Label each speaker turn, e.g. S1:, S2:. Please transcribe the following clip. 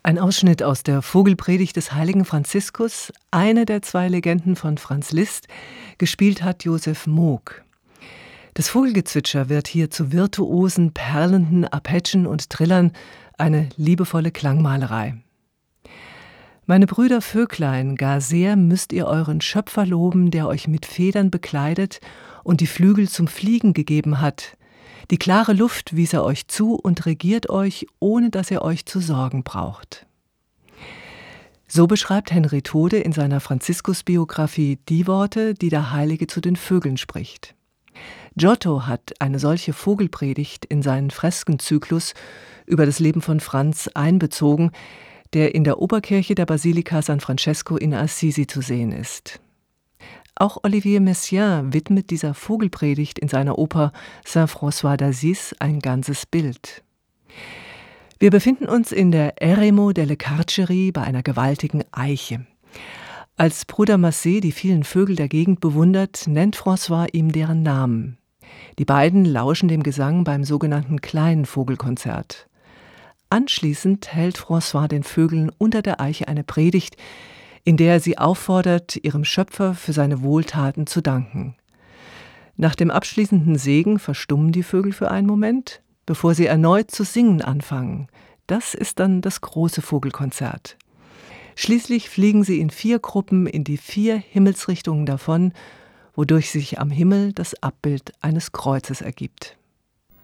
S1: Ein Ausschnitt aus der Vogelpredigt des heiligen Franziskus, eine der zwei Legenden von Franz Liszt, gespielt hat Josef Moog. Das Vogelgezwitscher wird hier zu virtuosen, perlenden Arpeggien und Trillern, eine liebevolle Klangmalerei. Meine Brüder Vöglein, gar sehr müsst ihr euren Schöpfer loben, der euch mit Federn bekleidet und die Flügel zum Fliegen gegeben hat. Die klare Luft wies er euch zu und regiert euch, ohne dass ihr euch zu sorgen braucht. So beschreibt Henry Tode in seiner Franziskus-Biografie die Worte, die der Heilige zu den Vögeln spricht. Giotto hat eine solche Vogelpredigt in seinen Freskenzyklus über das Leben von Franz einbezogen, der in der Oberkirche der Basilika San Francesco in Assisi zu sehen ist. Auch Olivier Messiaen widmet dieser Vogelpredigt in seiner Oper Saint-François d'Assise ein ganzes Bild. Wir befinden uns in der Eremo delle Carceri bei einer gewaltigen Eiche. Als Bruder Massé die vielen Vögel der Gegend bewundert, nennt François ihm deren Namen. Die beiden lauschen dem Gesang beim sogenannten kleinen Vogelkonzert. Anschließend hält François den Vögeln unter der Eiche eine Predigt, in der er sie auffordert, ihrem Schöpfer für seine Wohltaten zu danken. Nach dem abschließenden Segen verstummen die Vögel für einen Moment, bevor sie erneut zu singen anfangen. Das ist dann das große Vogelkonzert. Schließlich fliegen sie in 4 Gruppen in die 4 Himmelsrichtungen davon, wodurch sich am Himmel das Abbild eines Kreuzes ergibt.